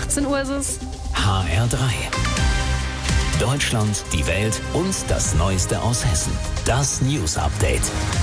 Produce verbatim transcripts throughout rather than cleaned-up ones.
achtzehn Uhr ist es. H R drei. Deutschland, die Welt und das Neueste aus Hessen. Das News Update.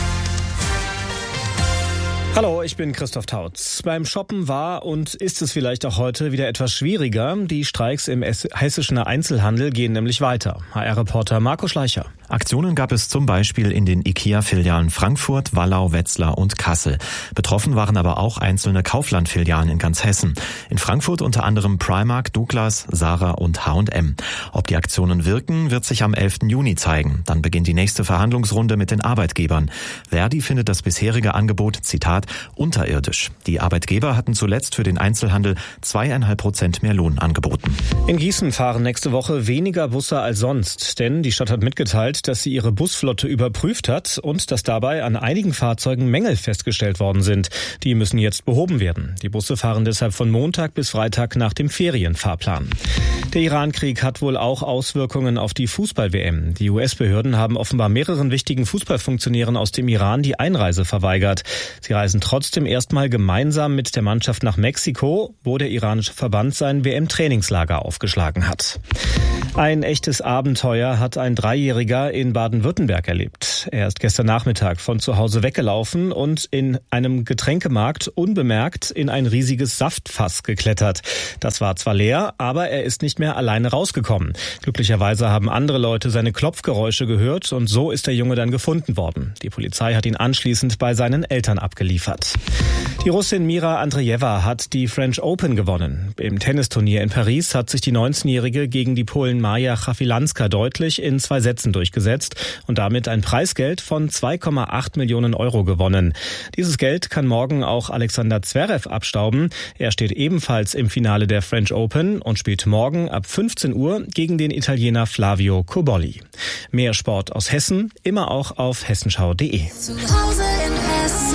Hallo, ich bin Christoph Tautz. Beim Shoppen war und ist es vielleicht auch heute wieder etwas schwieriger. Die Streiks im hessischen Einzelhandel gehen nämlich weiter. H R-Reporter Marco Schleicher. Aktionen gab es zum Beispiel in den IKEA-Filialen Frankfurt, Wallau, Wetzlar und Kassel. Betroffen waren aber auch einzelne Kaufland-Filialen in ganz Hessen. In Frankfurt unter anderem Primark, Douglas, Zara und H und M. Ob die Aktionen wirken, wird sich am elften Juni zeigen. Dann beginnt die nächste Verhandlungsrunde mit den Arbeitgebern. Verdi findet das bisherige Angebot, Zitat, unterirdisch. Die Arbeitgeber hatten zuletzt für den Einzelhandel zweieinhalb Prozent mehr Lohn angeboten. In Gießen fahren nächste Woche weniger Busse als sonst, denn die Stadt hat mitgeteilt, dass sie ihre Busflotte überprüft hat und dass dabei an einigen Fahrzeugen Mängel festgestellt worden sind. Die müssen jetzt behoben werden. Die Busse fahren deshalb von Montag bis Freitag nach dem Ferienfahrplan. Der Iran-Krieg hat wohl auch Auswirkungen auf die Fußball-W M. Die U S-Behörden haben offenbar mehreren wichtigen Fußballfunktionären aus dem Iran die Einreise verweigert. Sie reisen trotzdem erstmal gemeinsam mit der Mannschaft nach Mexiko, wo der iranische Verband sein W M-Trainingslager aufgeschlagen hat. Ein echtes Abenteuer hat ein Dreijähriger in Baden-Württemberg erlebt. Er ist gestern Nachmittag von zu Hause weggelaufen und in einem Getränkemarkt unbemerkt in ein riesiges Saftfass geklettert. Das war zwar leer, aber er ist nicht mehr alleine rausgekommen. Glücklicherweise haben andere Leute seine Klopfgeräusche gehört und so ist der Junge dann gefunden worden. Die Polizei hat ihn anschließend bei seinen Eltern abgeliefert. Die Russin Mira Andreeva hat die French Open gewonnen. Im Tennisturnier in Paris hat sich die neunzehnjährige gegen die Polin Maja Chafilanska deutlich in zwei Sätzen durchgesetzt und damit ein Preisgeld von zwei Komma acht Millionen Euro gewonnen. Dieses Geld kann morgen auch Alexander Zverev abstauben. Er steht ebenfalls im Finale der French Open und spielt morgen ab fünfzehn Uhr gegen den Italiener Flavio Cobolli. Mehr Sport aus Hessen, immer auch auf hessenschau punkt de. Zu Hause in Hessen.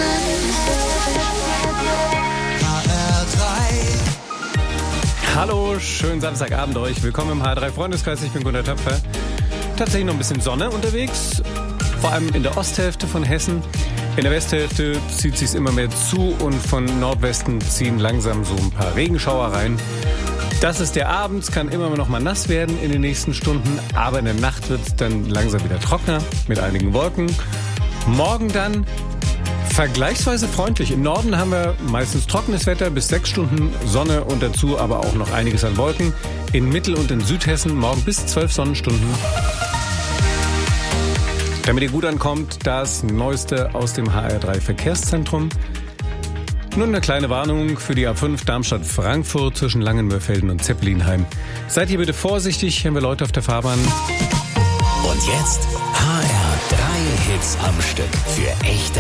H R drei. Hallo, schönen Samstagabend euch. Willkommen im H R drei Freundeskreis. Ich bin Gunnar Töpfer. Tatsächlich noch ein bisschen Sonne unterwegs, vor allem in der Osthälfte von Hessen. In der Westhälfte zieht sich's immer mehr zu und von Nordwesten ziehen langsam so ein paar Regenschauer rein. Das ist der Abend, es kann immer noch mal nass werden in den nächsten Stunden, aber in der Nacht wird es dann langsam wieder trockener mit einigen Wolken. Morgen dann vergleichsweise freundlich. Im Norden haben wir meistens trockenes Wetter, bis sechs Stunden Sonne und dazu aber auch noch einiges an Wolken. In Mittel- und in Südhessen morgen bis zwölf Sonnenstunden. Damit ihr gut ankommt, das Neueste aus dem H R drei Verkehrszentrum. Nun eine kleine Warnung für die A fünf Darmstadt-Frankfurt zwischen Langenmörfelden und Zeppelinheim. Seid ihr bitte vorsichtig, hier haben wir Leute auf der Fahrbahn. Und jetzt H R drei Hits am Stück für echte